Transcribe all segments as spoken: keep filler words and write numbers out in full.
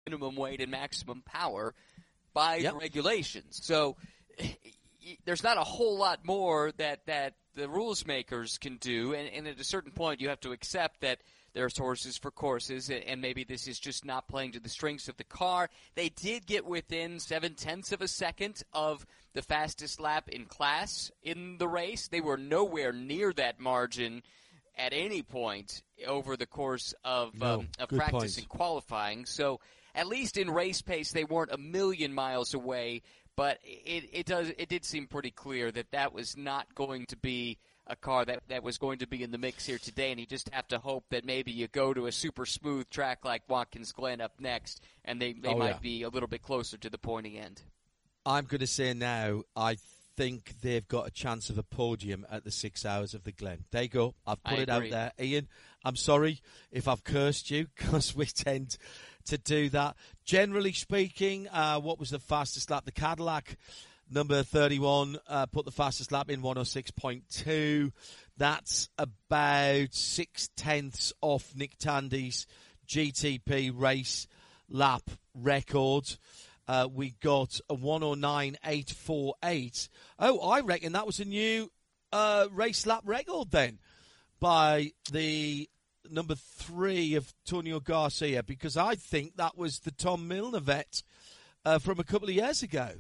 minimum weight and maximum power by yep. the regulations. So there's not a whole lot more that, that the rules makers can do, and, and at a certain point you have to accept that there's horses for courses, and maybe this is just not playing to the strengths of the car. They did get within seven-tenths of a second of the fastest lap in class in the race. They were nowhere near that margin at any point over the course of, no, um, of good practice point. and qualifying. So at least in race pace, they weren't a million miles away, but it, it does it did seem pretty clear that that was not going to be a car that, that was going to be in the mix here today, and you just have to hope that maybe you go to a super smooth track like Watkins Glen up next, and they, they oh, might yeah. be a little bit closer to the pointy end. I'm going to say now, I think they've got a chance of a podium at the six hours of the Glen. There you go. I've put I it agree. out there. Ian, I'm sorry if I've cursed you, because we tend to do that. Generally speaking, uh, what was the fastest lap? The Cadillac number thirty-one uh, put the fastest lap in one oh six point two. That's about six-tenths off Nick Tandy's G T P race lap record. Uh, we got a one oh nine point eight four eight. Oh, I reckon that was a new uh, race lap record then by the number three of Tonio Garcia, because I think that was the Tom Milner vet uh, from a couple of years ago.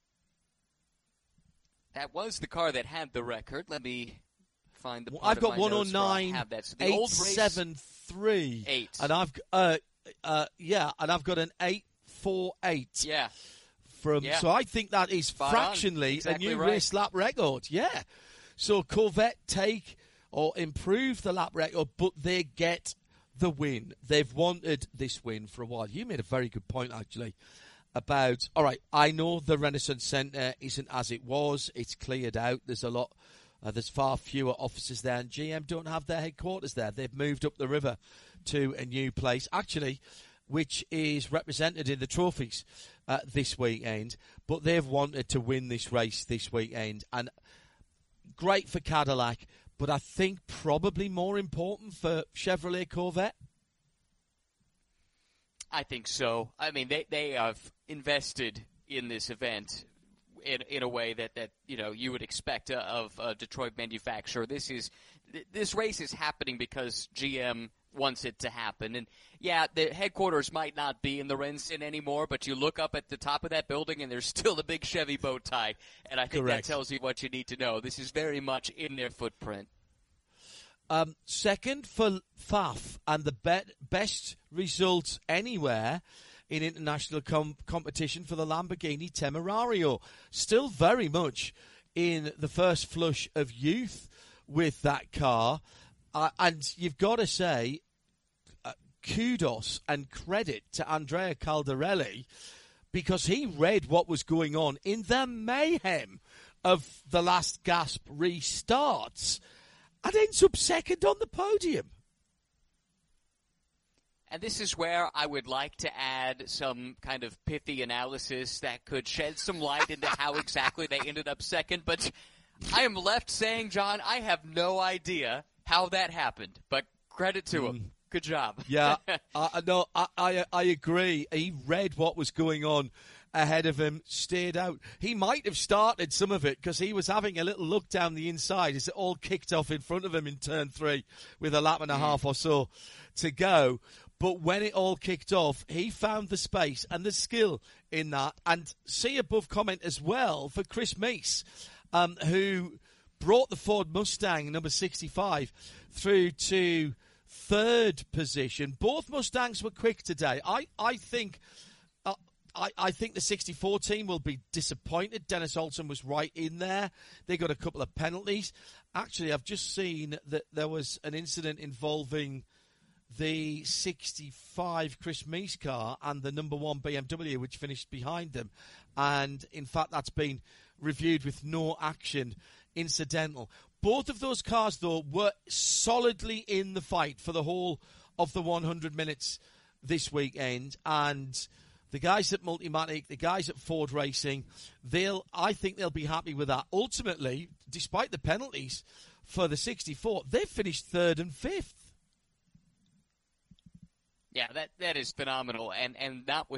That was the car that had the record. Let me find the. Well, part I've got of my one oh notes where I nine have that. So the eight old race- seven three, Eight. and I've uh, uh, yeah, and I've got an eight four eight. Yeah. From Yeah. so I think that is Spot fractionally exactly a new right. race lap record. Yeah. So Corvette take or improve the lap record, but they get the win. They've wanted this win for a while. You made a very good point actually about, all right, I know the Renaissance Centre isn't as it was. It's cleared out. There's a lot, uh, there's far fewer offices there, and G M don't have their headquarters there. They've moved up the river to a new place, actually, which is represented in the trophies uh, this weekend. But they've wanted to win this race this weekend, and great for Cadillac, but I think probably more important for Chevrolet Corvette. I think so. I mean, they they have invested in this event in in a way that, that you know you would expect of a Detroit manufacturer. This is this race is happening because G M wants it to happen. And yeah, the headquarters might not be in the Renson anymore, but you look up at the top of that building and there's still the big Chevy bow tie, and I think Correct. that tells you what you need to know. This is very much in their footprint. Um, second for F A F, and the be- best results anywhere in international com- competition for the Lamborghini Temerario. Still very much in the first flush of youth with that car. Uh, and you've got to say, uh, kudos and credit to Andrea Caldarelli, because he read what was going on in the mayhem of the last gasp restarts and ends up second on the podium. And this is where I would like to add some kind of pithy analysis that could shed some light into how exactly they ended up second. But I am left saying, John, I have no idea how that happened. But credit to him. Mm. Good job. Yeah, I, no, I, I, I agree. He read what was going on ahead of him, stayed out. He might have started some of it because he was having a little look down the inside as it all kicked off in front of him in turn three with a lap and a Mm. half or so to go. But when it all kicked off, he found the space and the skill in that. And see above comment as well for Chris Meese, um, who brought the Ford Mustang number sixty-five through to third position. Both Mustangs were quick today. I, I think uh, I, I think the sixty-four team will be disappointed. Dennis Alton was right in there. They got a couple of penalties. Actually, I've just seen that there was an incident involving the sixty-five Chris Meese car and the number one B M W, which finished behind them. And, in fact, that's been reviewed with no action incidental. Both of those cars, though, were solidly in the fight for the whole of the one hundred minutes this weekend. And the guys at Multimatic, the guys at Ford Racing, they'll, I think they'll be happy with that. Ultimately, despite the penalties for the sixty-four, they've finished third and fifth. Yeah, that that is phenomenal, and and not with